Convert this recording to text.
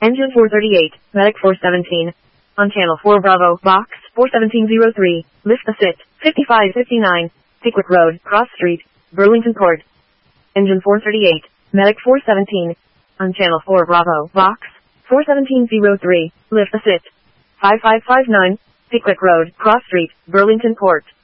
Engine 438, Medic 417. On Channel 4 Bravo, Box 41703, Lift the Sit, 5559, Pickwick Road, Cross Street, Burlington Court. Engine 438, Medic 417. On Channel 4 Bravo, Box 41703, Lift the Sit, 5559, Pickwick Road, Cross Street, Burlington Court.